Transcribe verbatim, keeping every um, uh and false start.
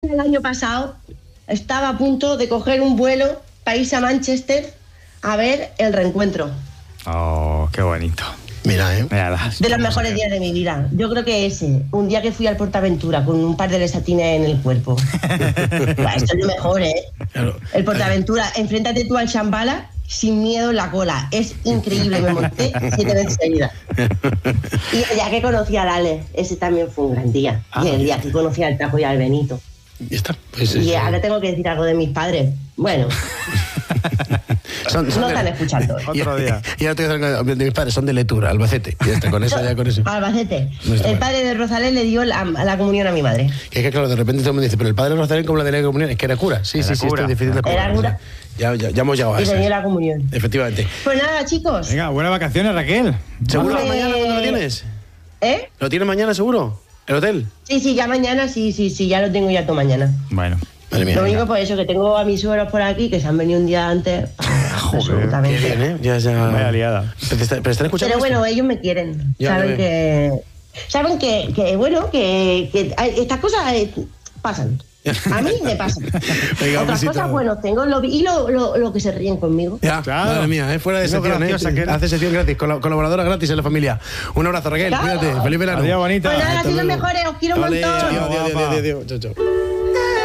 El año pasado estaba a punto de coger un vuelo para irse a Manchester a ver el reencuentro. Oh, qué bonito. Mira, ¿eh? Mira, de los mejores días de mi vida. Yo creo que ese, un día que fui al Portaventura con un par de lesatines en el cuerpo. Bah, esto es lo mejor, ¿eh? Claro. El Portaventura, enfréntate tú al Shambhala sin miedo en la cola. Es increíble, me monté siete veces seguida. Y ya que conocí a Ale, ese también fue un gran día. Ah, y el día que conocí al Taco y al Benito. Y está. Pues, Y eso. ahora tengo que decir algo de mis padres. Bueno, Son, son no de- están escuchando. Otro día. Y ahora te voy a decir algo de mis padres, son de Letura, Albacete. Y ya está, con eso, ya con eso. Albacete. No está El mal. padre de Rosalén le dio la, la comunión a mi madre. Que es que, claro, de repente todo el mundo dice, pero el padre de Rosalén, como la de la comunión, es que era cura. Sí, Era sí, sí, cura. estoy defendiendo Era cura. cura. Ya, ya, ya hemos llegado a Y eso. le dio la comunión. Efectivamente. Pues nada, chicos. Venga, buenas vacaciones, Raquel. ¿Seguro Hombre. mañana cuándo lo tienes? ¿Eh? ¿Lo tienes mañana seguro? ¿El hotel? Sí, sí, ya mañana, sí, sí, sí, ya lo tengo ya todo mañana. Bueno. Madre mía. Lo único venga. por eso que tengo a mis suegros por aquí que se han venido un día antes. Qué Absolutamente. bien, ¿eh? Ya, ya. Vaya liada. Pero, está- pero están escuchando. Pero bueno, esto? ellos me quieren. Ya, saben ya que. Saben que, que bueno, que, que hay- estas cosas eh, pasan. A mí me pasan. Venga, Otras besito. cosas, bueno, tengo lo, y lo, lo, lo que se ríen conmigo. Ya, Claro. madre mía, ¿eh? Fuera de Eso sección, graciosa ¿eh? que era. Hace sección gratis, col- colaboradora gratis en la familia. Un abrazo, Raquel, Claro. cuídate, feliz verano. Adiós, bonita. Pues nada, Hasta así los luego. mejores, os quiero un Vale, montón. adiós, adiós, Guapa. adiós, adiós, chao, chao.